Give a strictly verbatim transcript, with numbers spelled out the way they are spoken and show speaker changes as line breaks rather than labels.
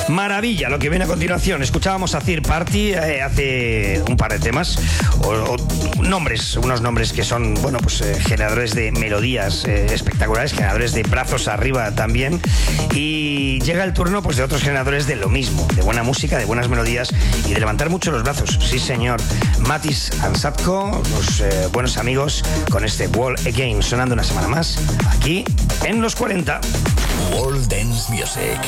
Maravilla, lo que viene a continuación. Escuchábamos a Third Party eh, hace un par de temas, o, o nombres, unos nombres que son, bueno, pues eh, generadores de melodías eh, espectaculares, generadores de brazos arriba también. Y llega el turno, pues, de otros generadores de lo mismo, de buena música, de buenas melodías y de levantar mucho los brazos. Sí, señor. Matis and Sadko, los eh, buenos amigos, con este Wall Again, sonando una semana más aquí en los cuarenta.
World Dance Music.